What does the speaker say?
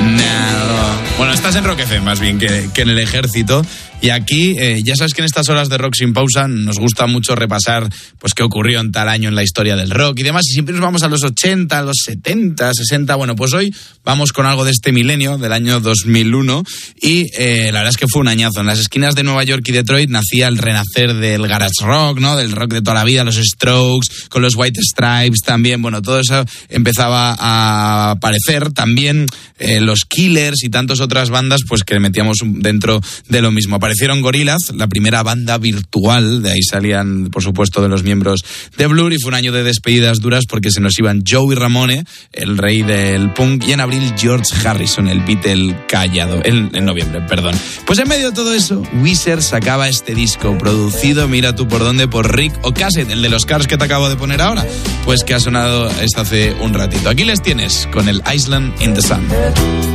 No. Bueno, estás en Rock FM más bien que en el ejército. Y aquí, ya sabes que en estas horas de Rock Sin Pausa nos gusta mucho repasar pues qué ocurrió en tal año en la historia del rock y demás. Y siempre nos vamos a los 80, a los 70, 60. Bueno, pues hoy vamos con algo de este milenio, del año 2001. Y la verdad es que fue un añazo. En las esquinas de Nueva York y Detroit nacía el renacer del garage rock, ¿no? Del rock de toda la vida, los Strokes, con los White Stripes también. Bueno, todo eso empezaba a aparecer. También los Killers y tantas otras bandas pues que metíamos dentro de lo mismo. Aparecieron Gorillaz, la primera banda virtual, de ahí salían, por supuesto, de los miembros de Blur, y fue un año de despedidas duras porque se nos iban Joey Ramone, el rey del punk, y en abril George Harrison, el Beatle callado, en noviembre, perdón. Pues en medio de todo eso, Weezer sacaba este disco, producido, mira tú por dónde, por Rick Ocasek, el de los Cars que te acabo de poner ahora, pues que ha sonado hace un ratito. Aquí les tienes, con el Island in the Sun.